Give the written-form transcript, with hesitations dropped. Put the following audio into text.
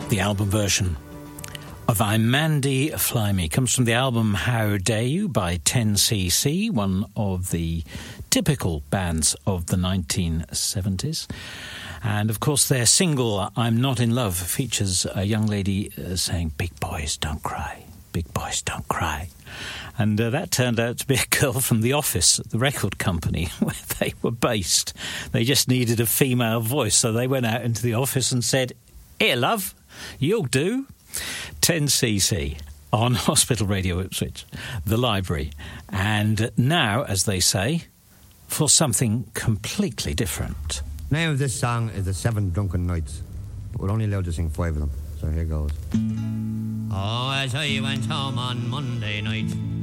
the album version of I'm Mandy Fly Me. Comes from the album How Dare You by 10cc, one of the typical bands of the 1970s. And of course their single I'm Not in Love features a young lady saying, "Big boys don't cry, big boys don't cry." And that turned out to be a girl from The Office, the record company where they were based. They just needed a female voice, so they went out into the office and said, "Here, love, you'll do." 10cc on Hospital Radio Ipswich, the library. And now, as they say, for something completely different. The name of this song is The Seven Drunken Nights, but we're only allowed to sing 5 of them, so here goes. Oh, as I went home on Monday night,